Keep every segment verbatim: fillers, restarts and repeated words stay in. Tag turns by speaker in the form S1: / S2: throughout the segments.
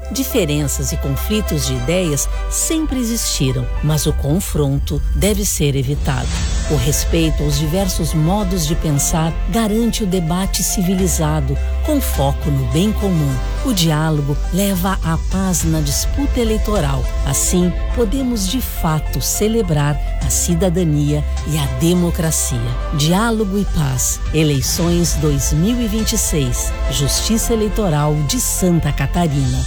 S1: Diferenças e conflitos de ideias sempre existiram, mas o confronto deve ser evitado. O respeito aos diversos modos de pensar garante o debate civilizado, com foco no bem comum. O diálogo leva à paz na disputa eleitoral. Assim, podemos de fato celebrar a cidadania e a democracia. Diálogo e paz. Eleições dois mil e vinte e seis. Justiça Eleitoral de Santa Catarina.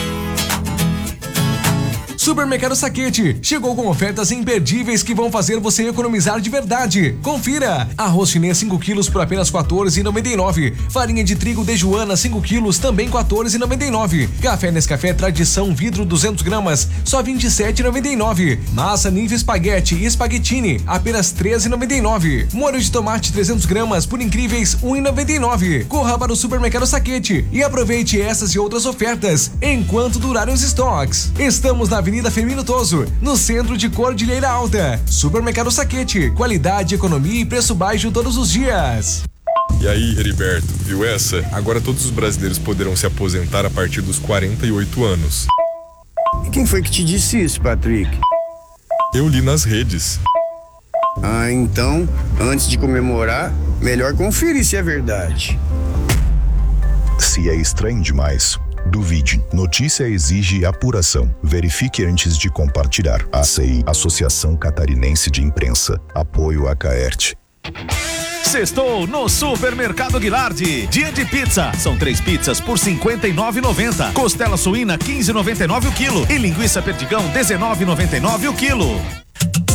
S2: Supermercado Saquete chegou com ofertas imperdíveis que vão fazer você economizar de verdade. Confira! Arroz chinês cinco quilos por apenas quatorze reais e noventa e nove centavos. Farinha de trigo de Joana cinco quilos, também quatorze reais e noventa e nove centavos. Café Nescafé Tradição Vidro duzentos gramas, só vinte e sete reais e noventa e nove centavos. Massa Nível Espaguete e Espaguetini, apenas treze reais e noventa e nove centavos. Molho de tomate trezentos gramas por incríveis um real e noventa e nove centavos. Corra para o Supermercado Saquete e aproveite essas e outras ofertas enquanto durarem os estoques. Estamos na Avenida Firmino Toso, no centro de Cordilheira Alta. Supermercado Saquete, qualidade, economia e preço baixo todos os dias.
S3: E aí, Heriberto, viu essa? Agora todos os brasileiros poderão se aposentar a partir dos quarenta e oito anos.
S4: E quem foi que te disse isso, Patrick?
S3: Eu li nas redes.
S4: Ah, então, antes de comemorar, melhor conferir se é verdade.
S5: Se é estranho demais, duvide. Notícia exige apuração. Verifique antes de compartilhar. A C I, Associação Catarinense de Imprensa. Apoio a Caert.
S6: Sextou no Supermercado Guilardi. Dia de pizza. São três pizzas por cinquenta e nove reais e noventa centavos. Costela suína quinze reais e noventa e nove centavos o quilo. E linguiça perdigão dezenove reais e noventa e nove centavos o quilo.